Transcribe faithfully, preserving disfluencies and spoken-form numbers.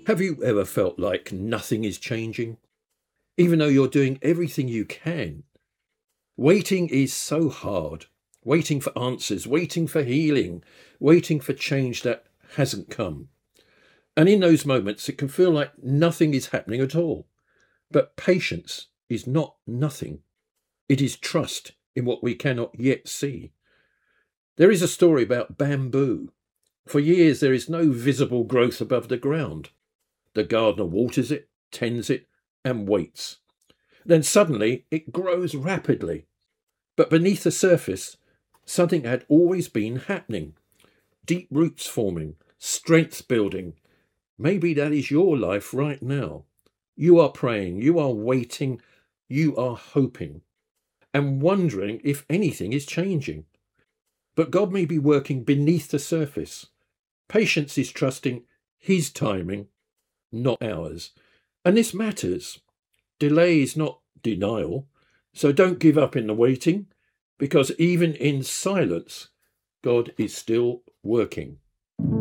Have you ever felt like nothing is changing, even though you're doing everything you can? Waiting is so hard. Waiting for answers, waiting for healing, waiting for change that hasn't come. And in those moments, it can feel like nothing is happening at all. But patience is not nothing. It is trust in what we cannot yet see. There is a story about bamboo. For years, there is no visible growth above the ground. The gardener waters it, tends it, and waits. Then suddenly it grows rapidly. But beneath the surface, something had always been happening. Deep roots forming, strength building. Maybe that is your life right now. You are praying, you are waiting, you are hoping, and wondering if anything is changing. But God may be working beneath the surface. Patience is trusting His timing, not ours. And this matters. Delay is not denial. So don't give up in the waiting, because even in silence, God is still working.